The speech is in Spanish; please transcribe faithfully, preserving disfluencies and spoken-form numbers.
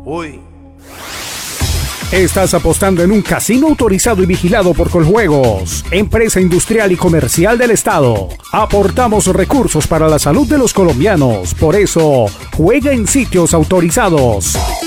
Uy. Estás apostando en un casino autorizado y vigilado por Coljuegos, empresa industrial y comercial del Estado. Aportamos recursos para la salud de los colombianos. Por eso, juega en sitios autorizados.